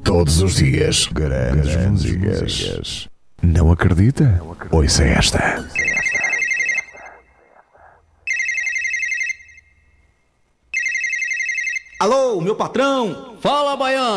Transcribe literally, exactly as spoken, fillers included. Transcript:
Todos os dias, grandes, grandes músicas. Não acredita? Ouça esta. Alô, meu patrão! Fala, baiano!